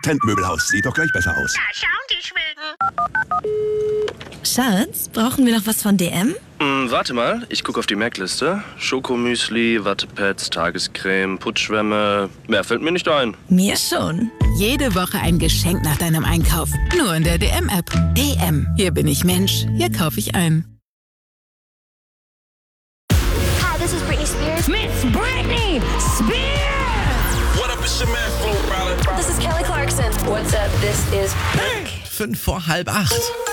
Trendmöbelhaus, sieht doch gleich besser aus. Ja, schauen die Schweden. Schatz, brauchen wir noch was von DM? Warte mal, ich gucke auf die Merkliste. Schokomüsli, Wattepads, Tagescreme, Putzschwämme. Mehr fällt mir nicht ein. Mir schon. Jede Woche ein Geschenk nach deinem Einkauf. Nur in der DM-App. DM. Hier bin ich Mensch. Hier kaufe ich ein. Hi, this is Britney Spears. Miss Britney Spears! What up, it's your man, Flo Rida. This is Kelly Clarkson. What's up? This is... 5 vor halb 8.